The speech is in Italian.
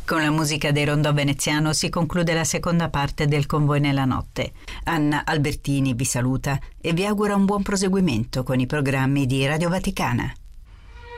Con la musica dei Rondò Veneziano si conclude la seconda parte del Convoi nella notte. Anna Albertini vi saluta e vi augura un buon proseguimento con i programmi di Radio Vaticana.